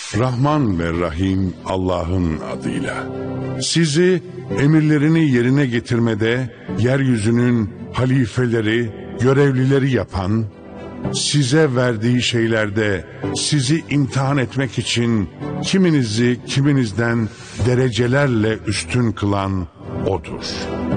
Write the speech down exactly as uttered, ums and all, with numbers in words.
Rahman ve Rahim Allah'ın adıyla. Sizi emirlerini yerine getirmede yeryüzünün halifeleri, görevlileri yapan, size verdiği şeylerde sizi imtihan etmek için kiminizi kiminizden derecelerle üstün kılan O'dur.